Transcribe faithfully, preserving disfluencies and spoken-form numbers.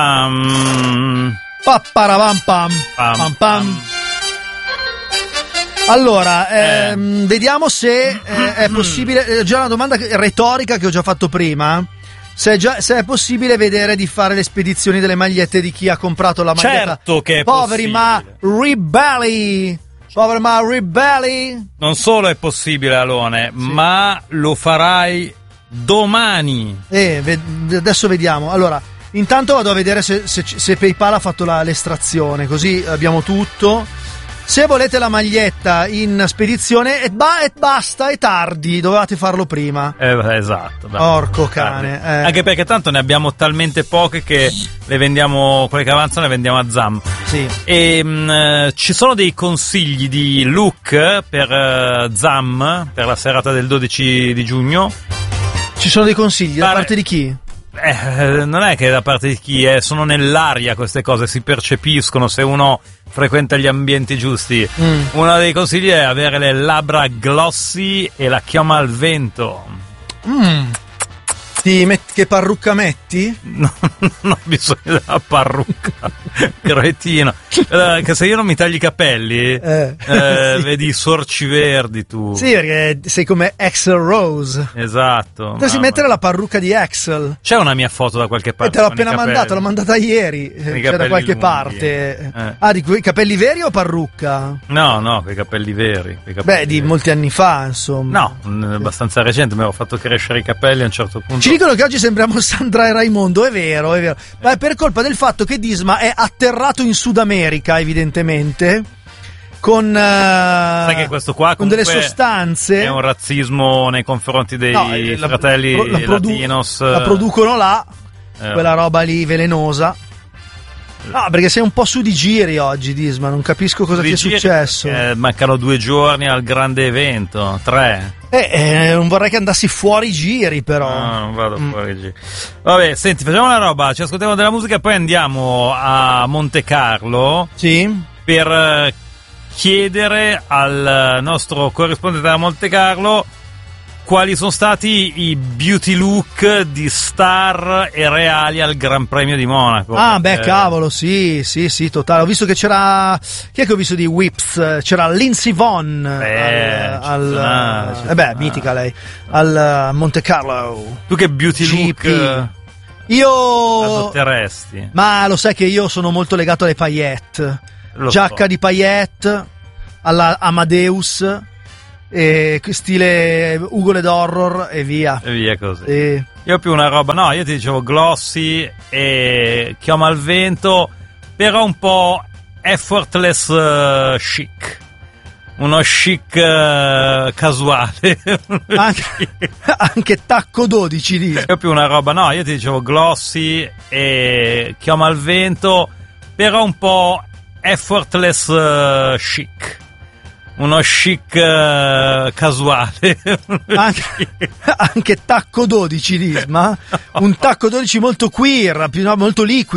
Um, Papparavam pam, pam, pam, pam. Allora, ehm, Eh. vediamo se eh, è possibile. È già una domanda che- retorica che ho già fatto prima. Se è, già, se è possibile vedere di fare le spedizioni delle magliette di chi ha comprato la maglietta. Certo che è Poveri ma ribelli. Poveri ma ribelli. non solo è possibile, Alone, ma lo farai domani. Eh, ve- adesso vediamo. Allora, intanto vado a vedere se, se, se PayPal ha fatto la- l'estrazione, così abbiamo tutto. Se volete la maglietta in spedizione, e, ba- e basta, è tardi, dovevate farlo prima. Eh, esatto. dai. Porco cane. Eh. Anche perché tanto ne abbiamo talmente poche che le vendiamo, quelle che avanzano le vendiamo a Zam. Sì. E mh, ci sono dei consigli di look per eh, Zam, per la serata del dodici di giugno. Ci sono dei consigli da Pare- parte di chi? Eh, non è che da parte di chi è, sono nell'aria queste cose, si percepiscono se uno frequenta gli ambienti giusti. Mm. Uno dei consigli è avere le labbra glossy e la chioma al vento. Mm. Ti met- che parrucca metti? No, non ho bisogno della parrucca, cretino. Eh, che se io non mi taglio i capelli, Eh, eh, sì. vedi i sorci verdi tu. Sì, perché sei come Axl Rose. Esatto. Dovresti mamma. mettere la parrucca di Axl. C'è una mia foto da qualche E parte. te l'ho con i appena capelli. mandata, l'ho mandata ieri. Eh, C'è da capelli qualche lunghi. parte. Eh. Ah, di quei capelli veri o parrucca? No, no, quei capelli veri. quei capelli Beh, di veri. molti anni fa, insomma. No, mh, abbastanza recente, mi avevo fatto crescere i capelli a un certo punto. Ci dicono che oggi sembriamo Sandra e Raimondo, è vero, è vero. Ma è per colpa del fatto che Disma è atterrato in Sud America, evidentemente, con, Sai eh, che questo qua con delle comunque sostanze. è un razzismo nei confronti dei No, eh, la- fratelli la produ- latinos. La producono là, eh, quella roba lì velenosa. No, perché sei un po' su di giri oggi, Disma, non capisco cosa ti è Giri- successo. eh, mancano due giorni al grande evento, tre. Eh, eh, non vorrei che andassi fuori giri, però. No, non vado Mm. fuori G. Vabbè, senti, facciamo una roba, ci ascoltiamo della musica e poi andiamo a Monte Carlo Sì? per eh, chiedere al nostro corrispondente da Monte Carlo quali sono stati i beauty look di star e reali al Gran Premio di Monaco. Ah, beh, Eh, cavolo, sì, sì, sì, totale. Ho visto che c'era. Chi è che ho visto di Whips? C'era Lindsey Vonn. Beh, al. al eccezionale, eh beh, eccezionale. mitica lei. Al uh, Monte Carlo. Tu che beauty G look P. eh, Io. adotteresti? Ma lo sai che io sono molto legato alle paillette. Lo Giacca so. di paillette, alla Amadeus, e stile Ugole d'horror e via. E via così. E... Io ho più una roba, no, io ti dicevo glossy e chioma al vento, però un po' effortless eh, chic. Uno chic eh, casuale. Anche, anche tacco dodici lì. Io ho più una roba, no, io ti dicevo glossy e chioma al vento, però un po' effortless eh, chic. Uno chic eh, casuale. Anche, anche tacco dodici lì, ma un tacco dodici molto queer, più- no, molto liquido.